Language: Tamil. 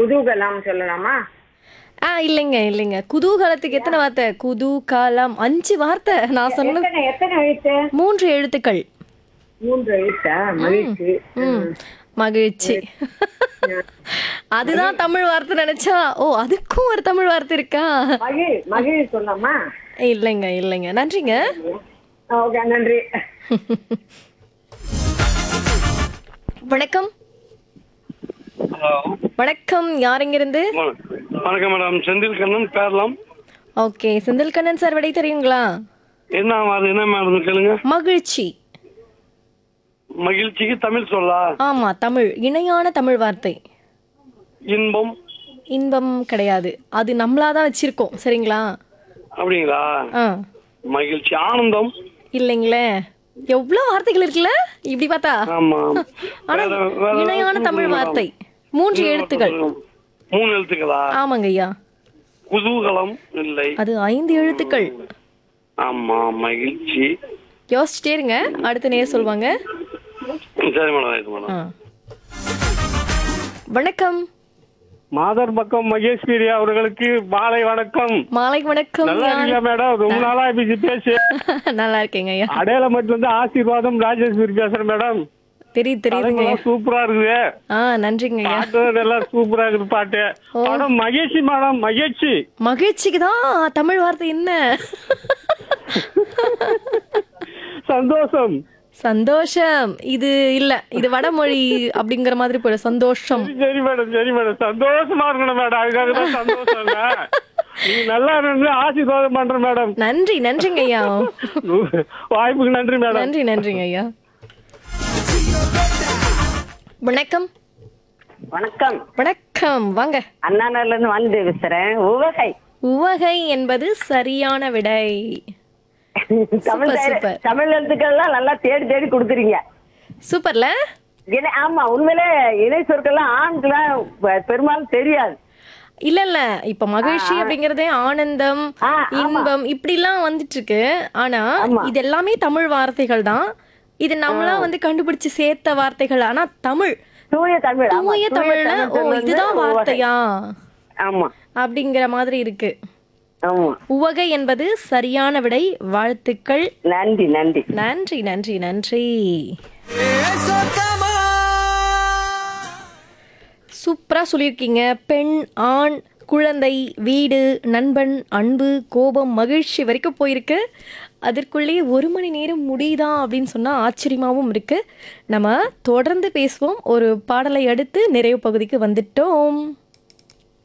குதூகலம் சொல்லலாமா? இல்லைங்க இல்லைங்க. குதூகலத்துக்கு எத்தனை வார்த்தை? குதூகலம் 5 வார்த்தை. நான் சொன்னது எத்தனை எத்தனை எழுத்து? 3 எழுத்துக்கள். 3 எழுத்தா? மகிழ்ச்சி. ம். மகிழ்ச்சி. அதுதான் தமிழ் வார்த்தை நினைச்சா, ஓ அதுக்கும் ஒரு தமிழ் வார்த்தை இருக்கா? மகிழ் சொல்லலாமா? இல்லைங்க இல்லைங்க. நன்றிங்க. ஓகே, நன்றி. வணக்கம். ஹலோ, வணக்கம். யார் இங்கிருந்து? வணக்கம் madam. Senthil Kannan பேரலாம். Okay, Senthil Kannan sir விடை தெரியுங்களா? என்ன மேடம் கேளுங்க. மகிழ்ச்சி. மகிழ்ச்சிக்கு தமிழ் சொல்லா? ஆமா, தமிழ் இணையான தமிழ் வார்த்தை. இன்பம். இன்பம் கிடையாது, அது நம்மளாதான் வச்சிருக்கோம். சரிங்களா? அப்படிங்களா? ஆ மகிழ்ச்சி. ஆனந்தம். இல்லைங்களே, எவ்வளவு வார்த்தைகள் இருக்குல்ல இப்படி பார்த்தா. ஆமா. ஆனா இணையான தமிழ் வார்த்தை 3 எழுத்துக்கள். 3 எழுத்துக்களா? ஆமாங்க ஐயா. குதூகலம் இல்லை, அது 5 எழுத்துக்கள். ஆமா. மகிழ்ச்சி. யோசிச்சுட்டே இருங்க, அடுத்த நேர் சொல்லுவாங்க. சரி மேடம், ரைட் மேடம். வணக்கம். மாதர் பக்கம் மகேஸ்வரி அவர்களுக்கு மாலை வணக்கம். மாலை வணக்கம். நல்லா இருக்கீங்களா மேடம்? ரொம்ப நாளா பேசி. நல்லா இருக்கேங்க ஐயா. அடையாளமட்டில இருந்து ஆசீர்வாதம் ராஜேஸ்வரி பேசுறேன் மேடம். தெரியுதுங்க. சூப்பரா இருக்குது. நன்றிங்க ஐயா. பாட்டு எல்லாம் சூப்பரா இருக்குது பாட்டு. மேடம் மகிழ்ச்சி மேடம், மகிழ்ச்சி. மகிழ்ச்சிக்கு தான் தமிழ் வார்த்தை என்ன? சந்தோஷம். சந்தோஷம். இது இல்ல, இது வடமொழி அப்படிங்கிற மாதிரி போயிடும். சந்தோஷம். சரி மேடம், சரி மேடம். சந்தோஷமா இருக்கணும் மேடம், அதுக்காக தான் சந்தோஷம். நீங்க நல்லா இருந்து ஆசீர்வாதம் பண்றேன் மேடம். நன்றிங்க ஐயா. வாய்ப்புக்கு நன்றி மேடம். நன்றிங்க ஐயா. வணக்கம். வணக்கம். வணக்கம். வாங்க. அண்ணாநகர்ல இருந்து வந்து பேசுறேன். உவகை என்பது சரியான விடை. சூப்பர். தமிழ் எழுத்துக்கள் எல்லாம் நல்லா தேடி தேடி கொடுக்குறீங்க. சூப்பர்ல. ஆமா, உண்மையிலே இணை சொற்கள்லாம் ஆண்கெல்லாம் பெரும்பாலும் தெரியாது. இல்ல இப்ப மகிழ்ச்சி அப்படிங்கறதே ஆனந்தம், இன்பம் இப்படி எல்லாம் வந்துட்டு இருக்கு. ஆனா இது எல்லாமே தமிழ் வார்த்தைகள் தான். இது நம்மளா கண்டுபிடிச்சு சேர்த்த வார்த்தைகள். ஆனா தமிழ், தூய தமிழ்ல இதுதான் வார்த்தையா அப்படிங்கிற மாதிரி இருக்கு. உவகை என்பது சரியான விடை. வாழ்த்துக்கள். நன்றி நன்றி நன்றி நன்றி நன்றி. சூப்பரா சொல்லியிருக்கீங்க. பெண், ஆண், குழந்தை, வீடு, நண்பன், அன்பு, கோபம், மகிழ்ச்சி வரைக்கும் போயிருக்கு. அதற்குள்ளேயே 1 மணி நேரம் முடியுதா அப்படின்னு சொன்னால் ஆச்சரியமாகவும் இருக்குது. நம்ம தொடர்ந்து பேசுவோம். ஒரு பாடலை அடுத்து நிறைவு பகுதிக்கு வந்துட்டோம்.